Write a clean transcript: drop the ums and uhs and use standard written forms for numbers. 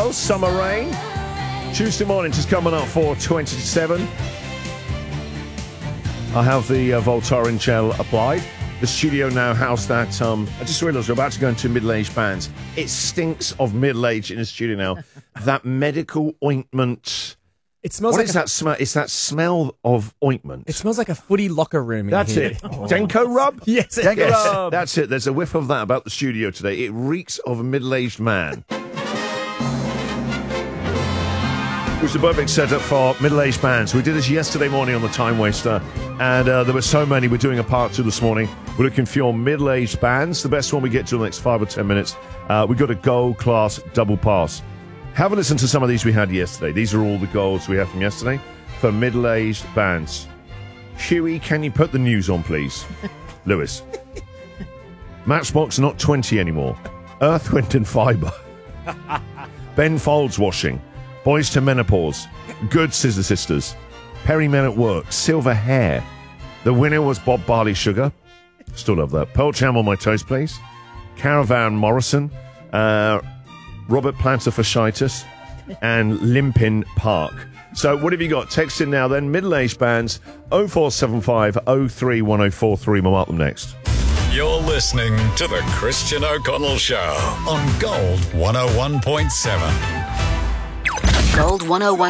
O'Neill, Summer Rain. Tuesday morning, just coming up for 27. I have the Voltaren gel applied. The studio now housed that. I just realised we're about to go into middle-aged bands. It stinks of middle age in the studio now. That medical ointment. It smells What like is that smell? It's that smell of ointment. It smells like a footy locker room. That's here. it. Denko rub? Yes, Denko yes. rub. That's it. There's a whiff of that about the studio today. It reeks of a middle-aged man. It was the perfect setup for middle-aged bands. We did this yesterday morning on the Time Waster, and there were so many. We're doing a part 2 this morning. We're looking for your middle-aged bands. The best one we get to in the next 5 or 10 minutes. We got a gold class double pass. Have a listen to some of these we had yesterday. These are all the golds we have from yesterday for middle-aged bands. Huey, can you put the news on, please? Lewis. Matchbox not 20 anymore. Earth, Wind and Fibre. Ben Folds Washing. Boys to Menopause. Good Scissor Sisters. Perry Men at Work. Silver Hair. The winner was Bob Barley Sugar. Still love that. Pearl Jam on My Toast, please. Caravan Morrison. Robert Planter Fasciitis. And Limpin Park. So what have you got? Text in now then. Middle-aged bands. 0475 031043. We'll mark them next. You're listening to The Christian O'Connell Show on Gold 101.7. Gold 101.